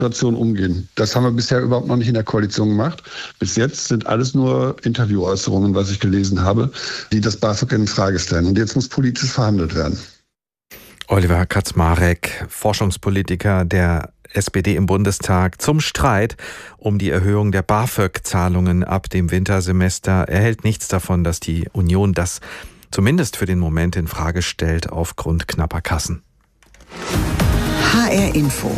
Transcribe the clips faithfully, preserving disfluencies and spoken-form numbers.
Situation umgehen. Das haben wir bisher überhaupt noch nicht in der Koalition gemacht. Bis jetzt sind alles nur Interviewäußerungen, was ich gelesen habe, die das BAföG in Frage stellen. Und jetzt muss politisch verhandelt werden. Oliver Kaczmarek, Forschungspolitiker der S P D im Bundestag, zum Streit um die Erhöhung der BAföG-Zahlungen ab dem Wintersemester. Er hält nichts davon, dass die Union das zumindest für den Moment in Frage stellt aufgrund knapper Kassen. H R Info.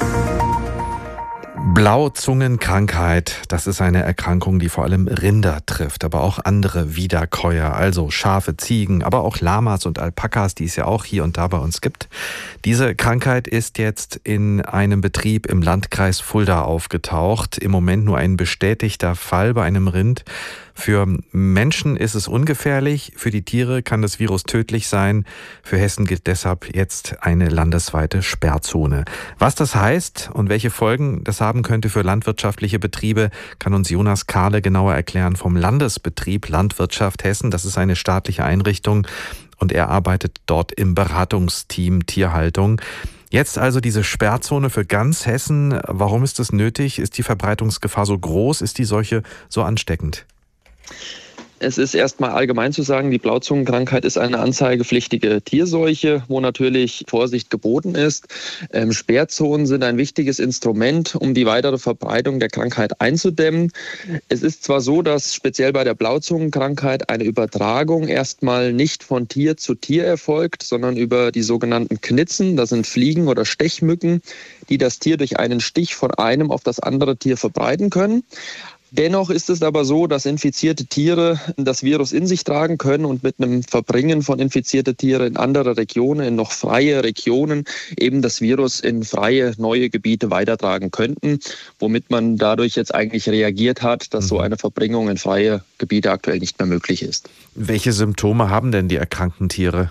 Blauzungenkrankheit, das ist eine Erkrankung, die vor allem Rinder trifft, aber auch andere Wiederkäuer, also Schafe, Ziegen, aber auch Lamas und Alpakas, die es ja auch hier und da bei uns gibt. Diese Krankheit ist jetzt in einem Betrieb im Landkreis Fulda aufgetaucht. Im Moment nur ein bestätigter Fall bei einem Rind. Für Menschen ist es ungefährlich, für die Tiere kann das Virus tödlich sein. Für Hessen gilt deshalb jetzt eine landesweite Sperrzone. Was das heißt und welche Folgen das haben könnte für landwirtschaftliche Betriebe, kann uns Jonas Kahle genauer erklären vom Landesbetrieb Landwirtschaft Hessen. Das ist eine staatliche Einrichtung und er arbeitet dort im Beratungsteam Tierhaltung. Jetzt also diese Sperrzone für ganz Hessen. Warum ist das nötig? Ist die Verbreitungsgefahr so groß? Ist die Seuche so ansteckend? Es ist erstmal allgemein zu sagen, die Blauzungenkrankheit ist eine anzeigepflichtige Tierseuche, wo natürlich Vorsicht geboten ist. Ähm, Sperrzonen sind ein wichtiges Instrument, um die weitere Verbreitung der Krankheit einzudämmen. Es ist zwar so, dass speziell bei der Blauzungenkrankheit eine Übertragung erstmal nicht von Tier zu Tier erfolgt, sondern über die sogenannten Knitzen. Das sind Fliegen oder Stechmücken, die das Tier durch einen Stich von einem auf das andere Tier verbreiten können. Dennoch ist es aber so, dass infizierte Tiere das Virus in sich tragen können und mit einem Verbringen von infizierten Tieren in andere Regionen, in noch freie Regionen, eben das Virus in freie neue Gebiete weitertragen könnten, womit man dadurch jetzt eigentlich reagiert hat, dass so eine Verbringung in freie Gebiete aktuell nicht mehr möglich ist. Welche Symptome haben denn die erkrankten Tiere?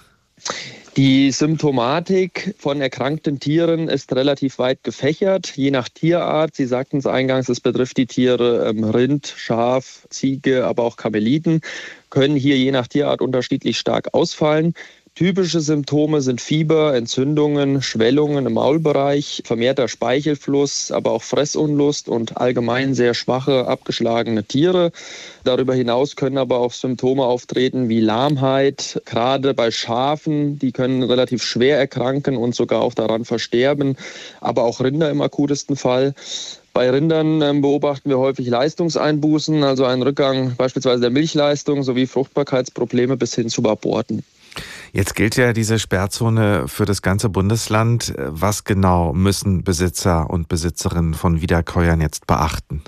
Die Symptomatik von erkrankten Tieren ist relativ weit gefächert, je nach Tierart. Sie sagten es eingangs, es betrifft die Tiere ähm, Rind, Schaf, Ziege, aber auch Kameliden, können hier je nach Tierart unterschiedlich stark ausfallen. Typische Symptome sind Fieber, Entzündungen, Schwellungen im Maulbereich, vermehrter Speichelfluss, aber auch Fressunlust und allgemein sehr schwache, abgeschlagene Tiere. Darüber hinaus können aber auch Symptome auftreten wie Lahmheit, gerade bei Schafen, die können relativ schwer erkranken und sogar auch daran versterben, aber auch Rinder im akutesten Fall. Bei Rindern äh, beobachten wir häufig Leistungseinbußen, also einen Rückgang beispielsweise der Milchleistung sowie Fruchtbarkeitsprobleme bis hin zu Aborten. Jetzt gilt ja diese Sperrzone für das ganze Bundesland. Was genau müssen Besitzer und Besitzerinnen von Wiederkäuern jetzt beachten?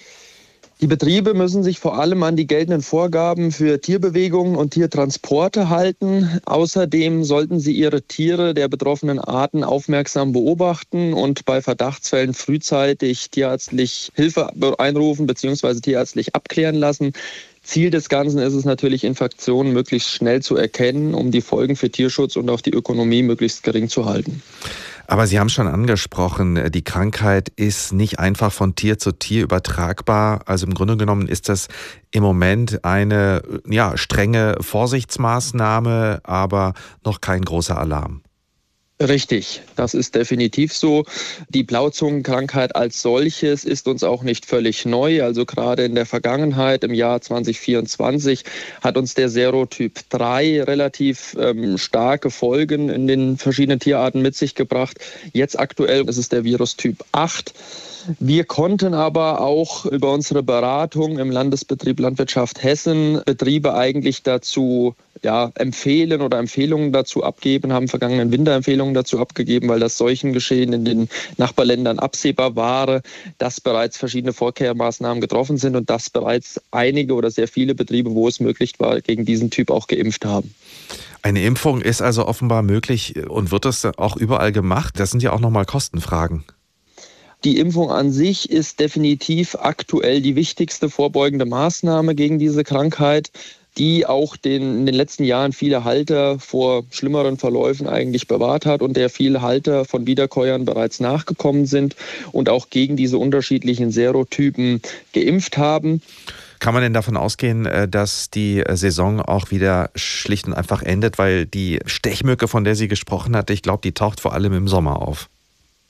Die Betriebe müssen sich vor allem an die geltenden Vorgaben für Tierbewegungen und Tiertransporte halten. Außerdem sollten sie ihre Tiere der betroffenen Arten aufmerksam beobachten und bei Verdachtsfällen frühzeitig tierärztlich Hilfe einrufen bzw. tierärztlich abklären lassen. Ziel des Ganzen ist es natürlich, Infektionen möglichst schnell zu erkennen, um die Folgen für Tierschutz und auch die Ökonomie möglichst gering zu halten. Aber Sie haben schon angesprochen, die Krankheit ist nicht einfach von Tier zu Tier übertragbar. Also im Grunde genommen ist das im Moment eine ja, strenge Vorsichtsmaßnahme, aber noch kein großer Alarm. Richtig, das ist definitiv so. Die Blauzungenkrankheit als solches ist uns auch nicht völlig neu. Also gerade in der Vergangenheit, im Jahr zwanzig vierundzwanzig, hat uns der Serotyp drei relativ ähm, starke Folgen in den verschiedenen Tierarten mit sich gebracht. Jetzt aktuell ist es der Virustyp acht. Wir konnten aber auch über unsere Beratung im Landesbetrieb Landwirtschaft Hessen Betriebe eigentlich dazu ja, empfehlen oder Empfehlungen dazu abgeben, haben vergangenen Winter Empfehlungen dazu abgegeben, weil das Seuchengeschehen in den Nachbarländern absehbar war, dass bereits verschiedene Vorkehrmaßnahmen getroffen sind und dass bereits einige oder sehr viele Betriebe, wo es möglich war, gegen diesen Typ auch geimpft haben. Eine Impfung ist also offenbar möglich und wird das auch überall gemacht? Das sind ja auch nochmal Kostenfragen. Die Impfung an sich ist definitiv aktuell die wichtigste vorbeugende Maßnahme gegen diese Krankheit, die auch den, in den letzten Jahren viele Halter vor schlimmeren Verläufen eigentlich bewahrt hat und der viele Halter von Wiederkäuern bereits nachgekommen sind und auch gegen diese unterschiedlichen Serotypen geimpft haben. Kann man denn davon ausgehen, dass die Saison auch wieder schlicht und einfach endet, weil die Stechmücke, von der sie gesprochen hatte, ich glaube, die taucht vor allem im Sommer auf?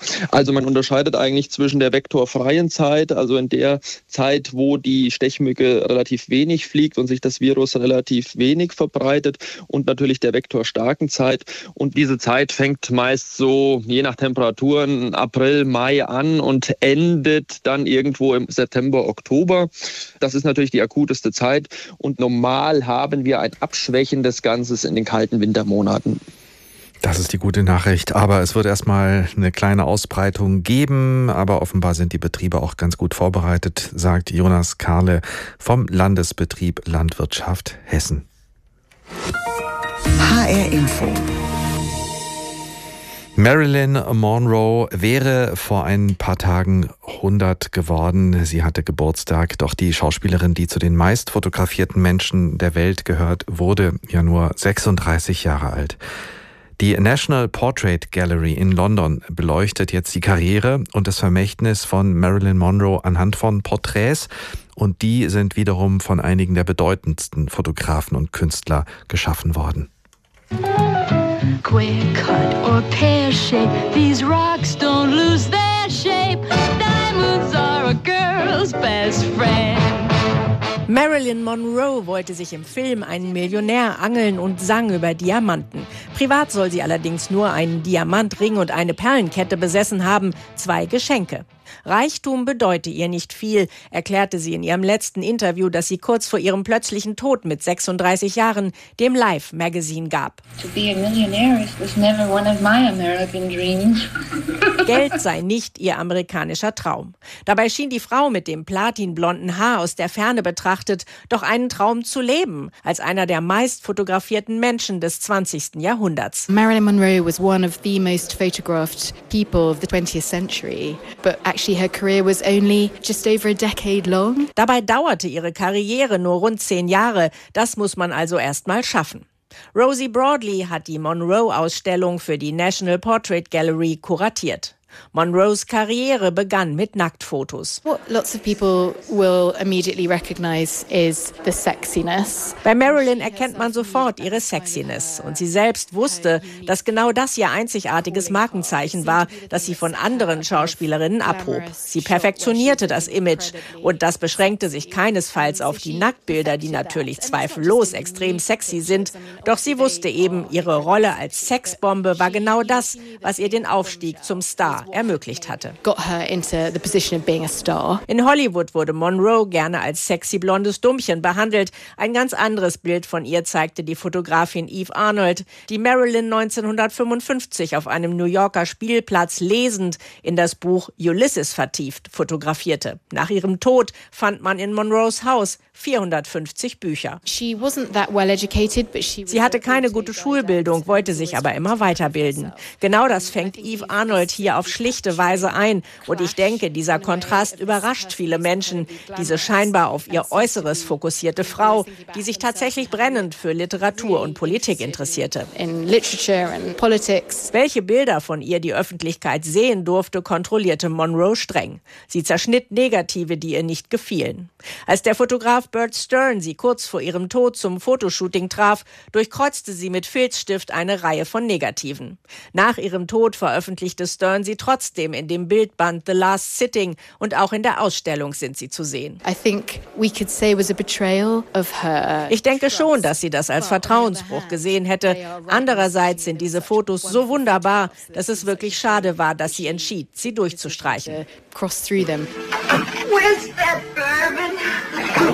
Also man unterscheidet eigentlich zwischen der vektorfreien Zeit, also in der Zeit, wo die Stechmücke relativ wenig fliegt und sich das Virus relativ wenig verbreitet, und natürlich der vektorstarken Zeit. Und diese Zeit fängt meist so, je nach Temperaturen, April, Mai an und endet dann irgendwo im September, Oktober. Das ist natürlich die akuteste Zeit und normal haben wir ein Abschwächen des Ganzen in den kalten Wintermonaten. Das ist die gute Nachricht, aber es wird erstmal eine kleine Ausbreitung geben, aber offenbar sind die Betriebe auch ganz gut vorbereitet, sagt Jonas Karle vom Landesbetrieb Landwirtschaft Hessen. H R Info. Marilyn Monroe wäre vor ein paar Tagen hundert geworden. Sie hatte Geburtstag, doch die Schauspielerin, die zu den meist fotografierten Menschen der Welt gehört, wurde ja nur sechsunddreißig Jahre alt. Die National Portrait Gallery in London beleuchtet jetzt die Karriere und das Vermächtnis von Marilyn Monroe anhand von Porträts, und die sind wiederum von einigen der bedeutendsten Fotografen und Künstler geschaffen worden. Square cut or pear shape, these rocks don't lose their shape. Diamonds are a girl's best friend. Marilyn Monroe wollte sich im Film einen Millionär angeln und sang über Diamanten. Privat soll sie allerdings nur einen Diamantring und eine Perlenkette besessen haben, zwei Geschenke. Reichtum bedeute ihr nicht viel, erklärte sie in ihrem letzten Interview, das sie kurz vor ihrem plötzlichen Tod mit sechsunddreißig Jahren dem Life Magazine gab. To be a millionaire was never one of my American dreams. Geld sei nicht ihr amerikanischer Traum. Dabei schien die Frau mit dem platinblonden Haar aus der Ferne betrachtet doch einen Traum zu leben, als einer der meist fotografierten Menschen des zwanzigsten Jahrhunderts. Marilyn Monroe was one of the most photographed people of the twentieth century, but actually her career was only just over a decade long. Dabei dauerte ihre Karriere nur rund zehn Jahre. Das muss man also erst mal schaffen. Rosie Broadley hat die Monroe-Ausstellung für die National Portrait Gallery kuratiert. Monroes Karriere begann mit Nacktfotos. What lots of people will immediately recognize is the sexiness. Bei Marilyn erkennt man sofort ihre Sexiness. Und sie selbst wusste, dass genau das ihr einzigartiges Markenzeichen war, das sie von anderen Schauspielerinnen abhob. Sie perfektionierte das Image. Und das beschränkte sich keinesfalls auf die Nacktbilder, die natürlich zweifellos extrem sexy sind. Doch sie wusste eben, ihre Rolle als Sexbombe war genau das, was ihr den Aufstieg zum Star ermöglicht hatte. Got her into the position of being a star. In Hollywood wurde Monroe gerne als sexy blondes Dummchen behandelt. Ein ganz anderes Bild von ihr zeigte die Fotografin Eve Arnold, die Marilyn neunzehnhundertfünfundfünfzig auf einem New Yorker Spielplatz lesend in das Buch Ulysses vertieft fotografierte. Nach ihrem Tod fand man in Monroes Haus vierhundertfünfzig Bücher. She wasn't that well educated, but she Sie hatte keine gute Schulbildung, wollte sich aber immer weiterbilden. Genau das fängt Eve Arnold hier auf schlichte Weise ein. Und ich denke, dieser Kontrast überrascht viele Menschen. Diese scheinbar auf ihr Äußeres fokussierte Frau, die sich tatsächlich brennend für Literatur und Politik interessierte. in literature and politics. Welche Bilder von ihr die Öffentlichkeit sehen durfte, kontrollierte Monroe streng. Sie zerschnitt Negative, die ihr nicht gefielen. Als der Fotograf Bert Stern sie kurz vor ihrem Tod zum Fotoshooting traf, durchkreuzte sie mit Filzstift eine Reihe von Negativen. Nach ihrem Tod veröffentlichte Stern sie trotzdem in dem Bildband The Last Sitting, und auch in der Ausstellung sind sie zu sehen. I think we could say was a betrayal of her. Ich denke schon, dass sie das als Vertrauensbruch gesehen hätte. Andererseits sind diese Fotos so wunderbar, dass es wirklich schade war, dass sie entschied, sie durchzustreichen. Cross through them. Where's that bourbon?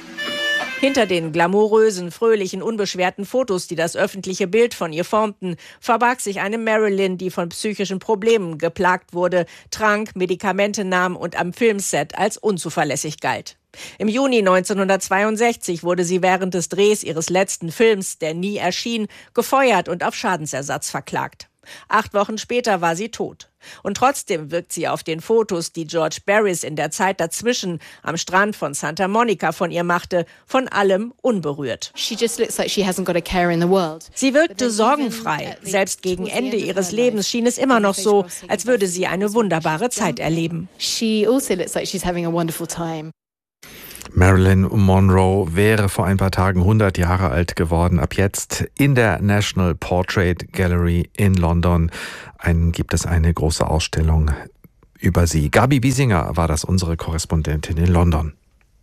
Hinter den glamourösen, fröhlichen, unbeschwerten Fotos, die das öffentliche Bild von ihr formten, verbarg sich eine Marilyn, die von psychischen Problemen geplagt wurde, trank, Medikamente nahm und am Filmset als unzuverlässig galt. Im Juni neunzehnhundertzweiundsechzig wurde sie während des Drehs ihres letzten Films, der nie erschien, gefeuert und auf Schadensersatz verklagt. Acht Wochen später war sie tot. Und trotzdem wirkt sie auf den Fotos, die George Barris in der Zeit dazwischen am Strand von Santa Monica von ihr machte, von allem unberührt. She just looks like she hasn't got a care in the world. Sie wirkte sorgenfrei. Selbst gegen Ende ihres Lebens schien es immer noch so, als würde sie eine wunderbare Zeit erleben. She also looks like she's having a wonderful time. Marilyn Monroe wäre vor ein paar Tagen hundert Jahre alt geworden. Ab jetzt in der National Portrait Gallery in London ein, gibt es eine große Ausstellung über sie. Gabi Biesinger war das, unsere Korrespondentin in London.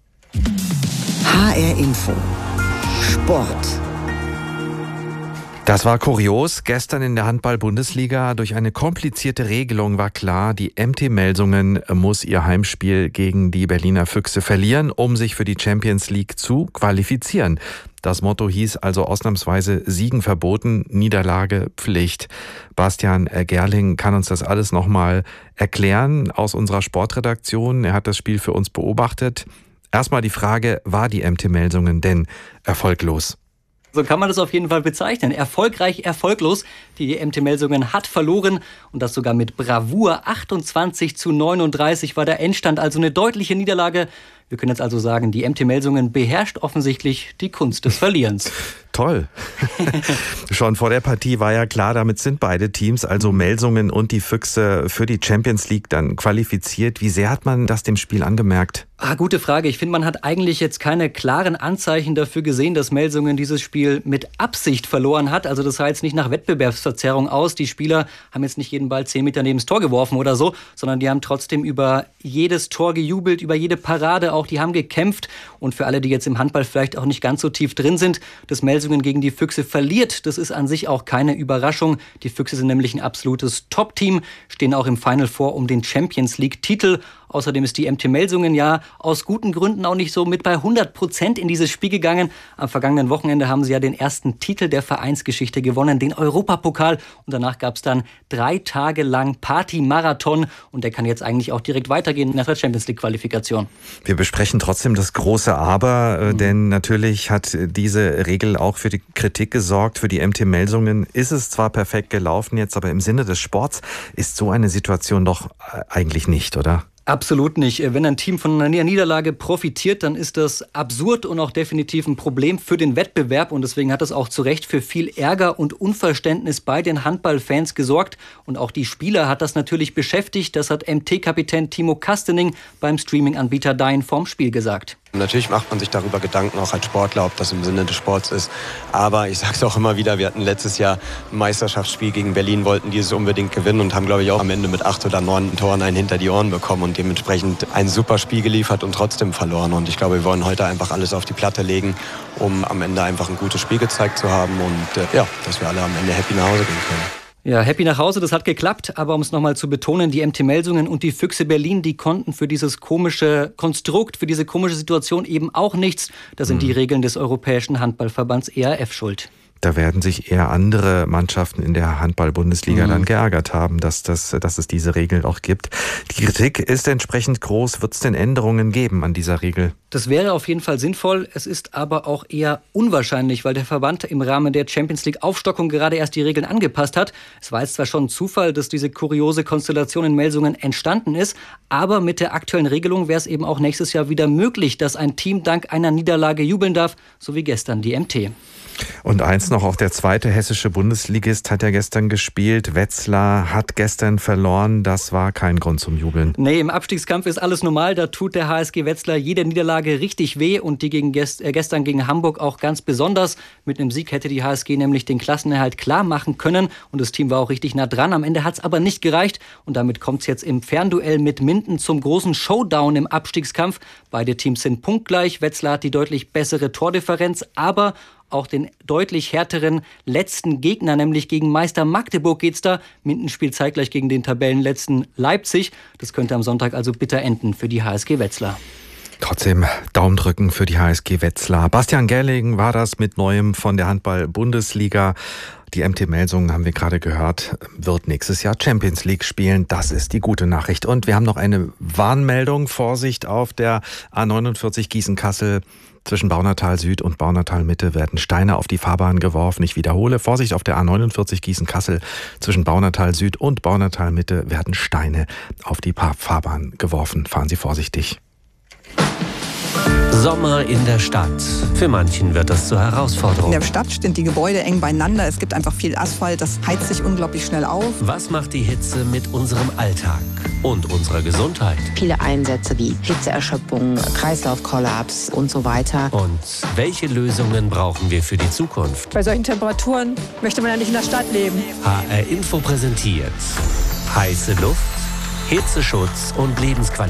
H R Info Sport. Das war kurios. Gestern in der Handball-Bundesliga durch eine komplizierte Regelung war klar, die M T Melsungen muss ihr Heimspiel gegen die Berliner Füchse verlieren, um sich für die Champions League zu qualifizieren. Das Motto hieß also ausnahmsweise Siegen verboten, Niederlage Pflicht. Bastian Gerling kann uns das alles nochmal erklären aus unserer Sportredaktion. Er hat das Spiel für uns beobachtet. Erstmal die Frage, war die M T Melsungen denn erfolglos? So kann man das auf jeden Fall bezeichnen. Erfolgreich, erfolglos. Die M T Melsungen hat verloren und das sogar mit Bravour. achtundzwanzig zu neununddreißig war der Endstand, also eine deutliche Niederlage. Wir können jetzt also sagen, die M T Melsungen beherrscht offensichtlich die Kunst des Verlierens. Toll. Schon vor der Partie war ja klar, damit sind beide Teams, also Melsungen und die Füchse, für die Champions League dann qualifiziert. Wie sehr hat man das dem Spiel angemerkt? Ah, gute Frage. Ich finde, man hat eigentlich jetzt keine klaren Anzeichen dafür gesehen, dass Melsungen dieses Spiel mit Absicht verloren hat. Also das sah jetzt nicht nach Wettbewerbsverzerrung aus. Die Spieler haben jetzt nicht jeden Ball zehn Meter neben das Tor geworfen oder so, sondern die haben trotzdem über jedes Tor gejubelt, über jede Parade auch. Die haben gekämpft. Und für alle, die jetzt im Handball vielleicht auch nicht ganz so tief drin sind, dass Melsungen gegen die Füchse verliert, das ist an sich auch keine Überraschung. Die Füchse sind nämlich ein absolutes Top-Team, stehen auch im Final Four um den Champions League-Titel. Außerdem ist die M T Melsungen ja aus guten Gründen auch nicht so mit bei hundert Prozent in dieses Spiel gegangen. Am vergangenen Wochenende haben sie ja den ersten Titel der Vereinsgeschichte gewonnen, den Europapokal. Und danach gab es dann drei Tage lang Party-Marathon. Und der kann jetzt eigentlich auch direkt weitergehen nach der Champions League-Qualifikation. Wir besprechen trotzdem das große Aber, mhm. denn natürlich hat diese Regel auch für die Kritik gesorgt. Für die M T Melsungen ist es zwar perfekt gelaufen jetzt, aber im Sinne des Sports ist so eine Situation doch eigentlich nicht, oder? Absolut nicht. Wenn ein Team von einer Niederlage profitiert, dann ist das absurd und auch definitiv ein Problem für den Wettbewerb. Und deswegen hat das auch zu Recht für viel Ärger und Unverständnis bei den Handballfans gesorgt. Und auch die Spieler hat das natürlich beschäftigt. Das hat M T-Kapitän Timo Kastening beim Streaming-Anbieter Dine vorm Spiel gesagt. Natürlich macht man sich darüber Gedanken, auch als Sportler, ob das im Sinne des Sports ist. Aber ich sage es auch immer wieder, wir hatten letztes Jahr ein Meisterschaftsspiel gegen Berlin, wollten dieses unbedingt gewinnen und haben, glaube ich, auch am Ende mit acht oder neun Toren einen hinter die Ohren bekommen und dementsprechend ein super Spiel geliefert und trotzdem verloren. Und ich glaube, wir wollen heute einfach alles auf die Platte legen, um am Ende einfach ein gutes Spiel gezeigt zu haben und äh, ja, dass wir alle am Ende happy nach Hause gehen können. Ja, happy nach Hause, das hat geklappt, aber um es nochmal zu betonen, die M T Melsungen und die Füchse Berlin, die konnten für dieses komische Konstrukt, für diese komische Situation eben auch nichts. Da sind mhm. die Regeln des Europäischen Handballverbands E R F schuld. Da werden sich eher andere Mannschaften in der Handball-Bundesliga mhm. dann geärgert haben, dass, das, dass es diese Regel auch gibt. Die Kritik ist entsprechend groß. Wird es denn Änderungen geben an dieser Regel? Das wäre auf jeden Fall sinnvoll. Es ist aber auch eher unwahrscheinlich, weil der Verband im Rahmen der Champions League Aufstockung gerade erst die Regeln angepasst hat. Es war jetzt zwar schon ein Zufall, dass diese kuriose Konstellation in Melsungen entstanden ist, aber mit der aktuellen Regelung wäre es eben auch nächstes Jahr wieder möglich, dass ein Team dank einer Niederlage jubeln darf, so wie gestern die M T. Und eins noch, auch der zweite hessische Bundesligist hat ja gestern gespielt. Wetzlar hat gestern verloren. Das war kein Grund zum Jubeln. Nee, im Abstiegskampf ist alles normal. Da tut der H S G Wetzlar jede Niederlage richtig weh. Und die gegen gest- äh, gestern gegen Hamburg auch ganz besonders. Mit einem Sieg hätte die H S G nämlich den Klassenerhalt klar machen können. Und das Team war auch richtig nah dran. Am Ende hat es aber nicht gereicht. Und damit kommt es jetzt im Fernduell mit Minden zum großen Showdown im Abstiegskampf. Beide Teams sind punktgleich. Wetzlar hat die deutlich bessere Tordifferenz. Aber auch den deutlich härteren letzten Gegner, nämlich gegen Meister Magdeburg geht's da. Minden spielt zeitgleich gegen den Tabellenletzten Leipzig. Das könnte am Sonntag also bitter enden für die H S G Wetzlar. Trotzdem Daumen drücken für die H S G Wetzlar. Bastian Gerling war das mit Neuem von der Handball-Bundesliga. Die M T Melsungen, haben wir gerade gehört, wird nächstes Jahr Champions League spielen. Das ist die gute Nachricht. Und wir haben noch eine Warnmeldung. Vorsicht auf der A neunundvierzig Gießen-Kassel. Zwischen Baunatal Süd und Baunatal Mitte werden Steine auf die Fahrbahn geworfen. Ich wiederhole, Vorsicht auf der A neunundvierzig Gießen-Kassel. Zwischen Baunatal Süd und Baunatal Mitte werden Steine auf die Fahrbahn geworfen. Fahren Sie vorsichtig. Sommer in der Stadt. Für manchen wird das zur Herausforderung. In der Stadt stehen die Gebäude eng beieinander. Es gibt einfach viel Asphalt. Das heizt sich unglaublich schnell auf. Was macht die Hitze mit unserem Alltag und unserer Gesundheit? Viele Einsätze wie Hitzeerschöpfung, Kreislaufkollaps und so weiter. Und welche Lösungen brauchen wir für die Zukunft? Bei solchen Temperaturen möchte man ja nicht in der Stadt leben. H R Info präsentiert heiße Luft, Hitzeschutz und Lebensqualität.